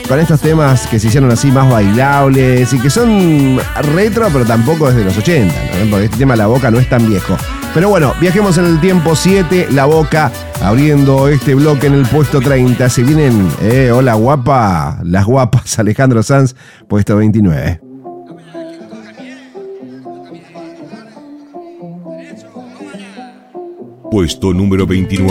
con estos temas que se hicieron así más bailables y que son retro, pero tampoco desde los 80, ¿no? Porque este tema La Boca no es tan viejo. Pero bueno, viajemos en el tiempo. 7, La Boca, abriendo este bloque en el puesto 30. Se vienen, hola guapa, las guapas, Alejandro Sanz, puesto 29. Puesto número 29.